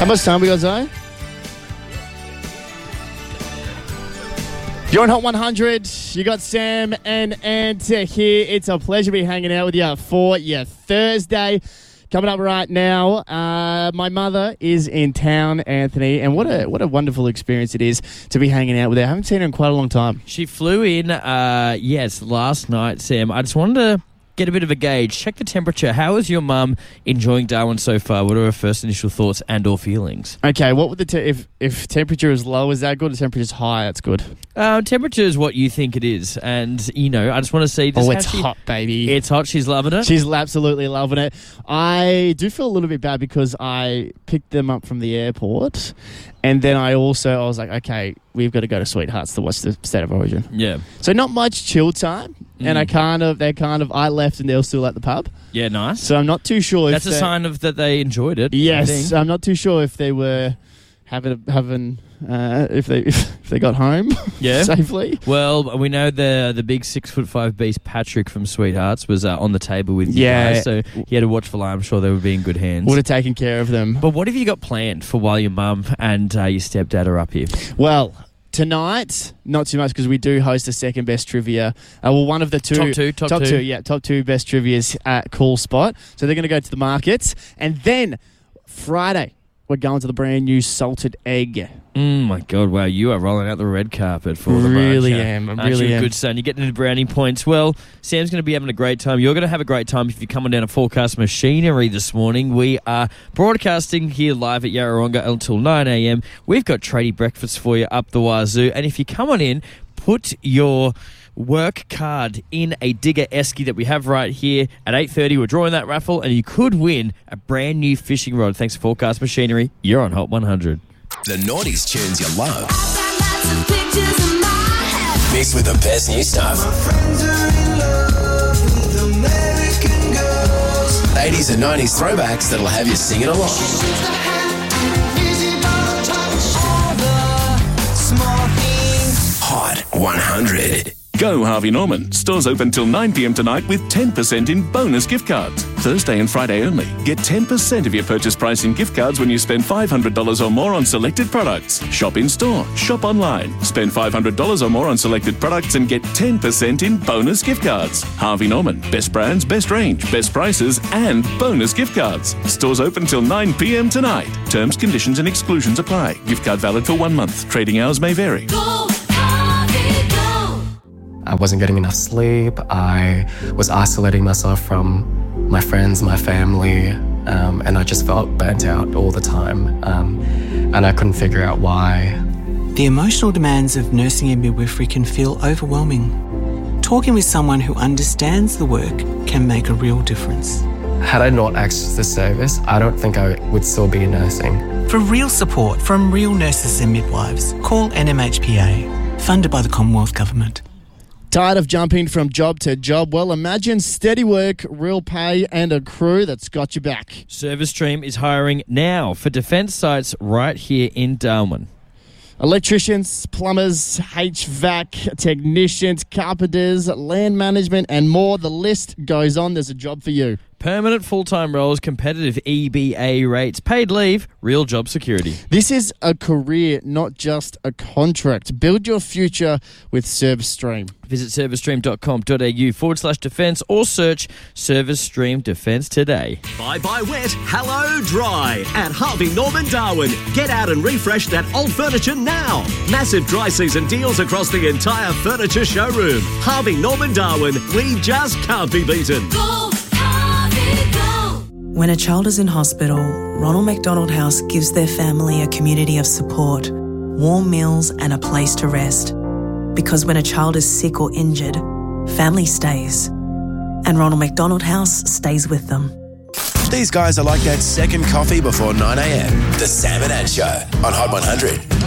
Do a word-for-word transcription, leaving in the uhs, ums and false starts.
How much time we got, Zoe? You're on Hot one hundred. You got Sam and Ant here. It's a pleasure to be hanging out with you for your Thursday. Coming up right now, uh, my mother is in town, Anthony, and what a what a wonderful experience it is to be hanging out with her. I haven't seen her in quite a long time. She flew in, uh, yes, last night, Sam. I just wanted to get a bit of a gauge. Check the temperature. How is your mum enjoying Darwin so far? What are her first initial thoughts and or feelings? Okay, what would the te- if if temperature is low, is that good? If temperature is high, that's good. Uh, temperature is what you think it is, and you know, I just want to see. Just Oh, how it's she, hot, baby. It's hot. She's loving it. She's absolutely loving it. I do feel a little bit bad because I picked them up from the airport, and then I also I was like, okay, we've got to go to Sweethearts to watch the State of Origin. Yeah. So not much chill time, Mm. and I kind of they kind of I left and they were still at the pub. Yeah, nice. So I'm not too sure. That's if a they- sign of that they enjoyed it. I Yes, think. I'm not too sure if they were having having uh, if they if they got home Yeah. safely. Well, we know the the big six foot five beast Patrick from Sweethearts was uh, on the table with you Yeah. guys, so he had to watch for lie. I'm sure they would be in good hands. Would have taken care of them. But what have you got planned for while your mum and uh, your stepdad are up here? Well, tonight, not too much because we do host a second best trivia. Uh, well, one of the two. Top two, top top two. two, yeah, top two best trivias at Cool Spot. So they're going to go to the markets. And then Friday, we're going to the brand new Salted Egg. Mm, my God, wow, you are rolling out the red carpet for them, Really aren't you? am, I Aren't really you a am. good son? You're getting into brownie points. Well, Sam's going to be having a great time. You're going to have a great time if you're coming down to Forecast Machinery this morning. We are broadcasting here live at Yarrawonga until nine a.m. We've got tradie breakfast for you up the wazoo. And if you come on in, put your work card in a Digger Esky that we have right here at eight thirty. We're drawing that raffle and you could win a brand new fishing rod. Thanks to Forecast Machinery. You're on Hot one hundred. The noughties tunes you love. Mixed with the best new stuff. eighties and nineties throwbacks that'll have you singing along. Hot one hundred. Go Harvey Norman. Stores open till nine p.m. tonight with ten percent in bonus gift cards. Thursday and Friday only. Get ten percent of your purchase price in gift cards when you spend five hundred dollars or more on selected products. Shop in store. Shop online. Spend five hundred dollars or more on selected products and get ten percent in bonus gift cards. Harvey Norman. Best brands, best range, best prices, and bonus gift cards. Stores open till nine p.m. tonight. Terms, conditions, and exclusions apply. Gift card valid for one month. Trading hours may vary. I wasn't getting enough sleep. I was isolating myself from my friends, my family, um, and I just felt burnt out all the time. Um, and I couldn't figure out why. The emotional demands of nursing and midwifery can feel overwhelming. Talking with someone who understands the work can make a real difference. Had I not accessed this service, I don't think I would still be nursing. For real support from real nurses and midwives, call N M H P A, funded by the Commonwealth Government. Tired of jumping from job to job? Well, imagine steady work, real pay, and a crew that's got you back. Service Stream is hiring now for defence sites right here in Darwin. Electricians, plumbers, H V A C technicians, carpenters, land management, and more. The list goes on. There's a job for you. Permanent full-time roles, competitive E B A rates, paid leave, real job security. This is a career, not just a contract. Build your future with ServiceStream. Visit servicestream.com.au forward slash defence or search Service Stream Defence today. Bye bye wet, hello dry at Harvey Norman Darwin. Get out and refresh that old furniture now. Massive dry season deals across the entire furniture showroom. Harvey Norman Darwin, we just can't be beaten. Go, Harvey, go. When a child is in hospital, Ronald McDonald House gives their family a community of support, warm meals and a place to rest. Because when a child is sick or injured, family stays. And Ronald McDonald House stays with them. These guys are like that second coffee before nine a.m. The Sam and Ant Show on Hot one hundred.